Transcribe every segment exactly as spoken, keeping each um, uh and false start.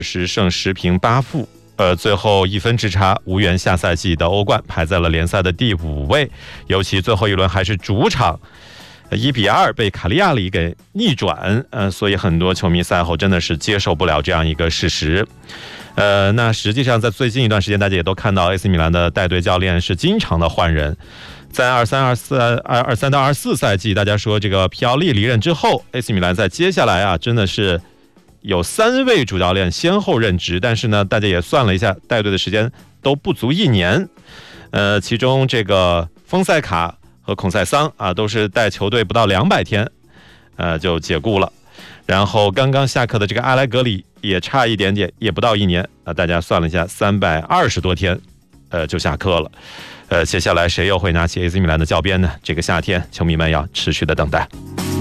十胜十平八负。呃，最后一分之差无缘下赛季的欧冠，排在了联赛的第五位。尤其最后一轮还是主场一比二被卡利亚里给逆转，呃，所以很多球迷赛后真的是接受不了这样一个事实。呃，那实际上在最近一段时间，大家也都看到 A C 米兰的带队教练是经常的换人。在二三、二四、二二三到二四赛季，大家说这个皮奥利离任之后 ，A C 米兰在接下来啊，真的是有三位主教练先后任职，但是呢，大家也算了一下，带队的时间都不足一年。呃，其中这个丰塞卡和孔塞桑啊，都是带球队不到两百天，呃，就解雇了。然后刚刚下课的这个阿莱格里也差一点点，也不到一年啊，大家算了一下，三百二十多天，呃，就下课了。呃，接下来谁又会拿起 A C 米兰的教鞭呢？这个夏天，球迷们要持续的等待。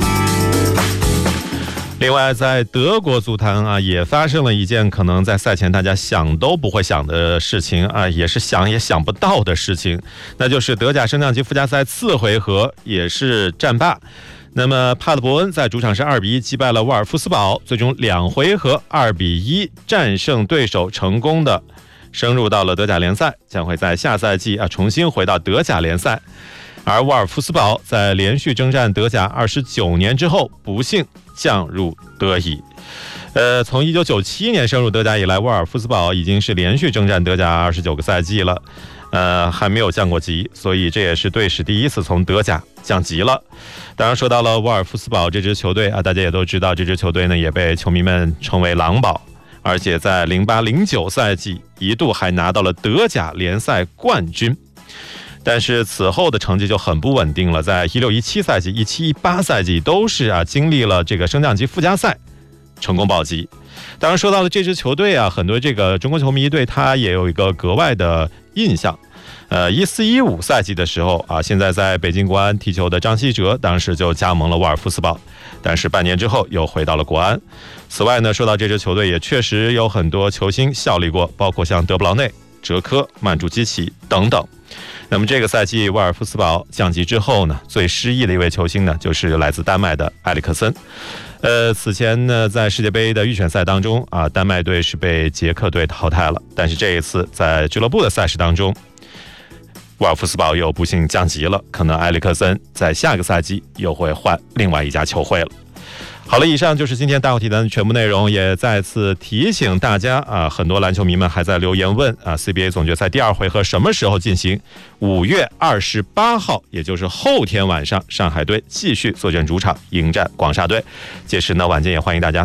另外，在德国足坛啊，也发生了一件可能在赛前大家想都不会想的事情啊，也是想也想不到的事情，那就是德甲升降级附加赛次回合也是战罢。那么帕德伯恩在主场是二比一击败了沃尔夫斯堡，最终两回合二比一战胜对手，成功的升入到了德甲联赛，将会在下赛季啊重新回到德甲联赛。而沃尔夫斯堡在连续征战德甲二十九年之后，不幸降入德乙。呃，从一九九七年升入德甲以来，沃尔夫斯堡已经是连续征战德甲二十九个赛季了，呃，还没有降过级，所以这也是队史第一次从德甲降级了。当然，说到了沃尔夫斯堡这支球队啊，大家也都知道，这支球队呢也被球迷们称为狼堡，而且在零八零九赛季一度还拿到了德甲联赛冠军。但是此后的成绩就很不稳定了，在一六一七赛季、一七一八赛季都是啊经历了这个升降级附加赛成功保级。当然说到了这支球队啊，很多这个中国球迷对他也有一个格外的印象。呃，一四一五赛季的时候啊，现在在北京国安踢球的张稀哲当时就加盟了沃尔夫斯堡，但是半年之后又回到了国安。此外呢，说到这支球队也确实有很多球星效力过，包括像德布劳内、哲科、曼朱基奇等等。那么这个赛季沃尔夫斯堡降级之后呢，最失意的一位球星呢，就是来自丹麦的埃里克森。呃，此前呢，在世界杯的预选赛当中啊，丹麦队是被捷克队淘汰了，但是这一次在俱乐部的赛事当中，沃尔夫斯堡又不幸降级了，可能埃里克森在下个赛季又会换另外一家球会了。好了，以上就是今天大话题的全部内容，也再次提醒大家啊，很多篮球迷们还在留言问啊 ，C B A 总决赛第二回合什么时候进行？五月二十八号，也就是后天晚上，上海队继续坐镇主场迎战广厦队。届时呢，晚间也欢迎大家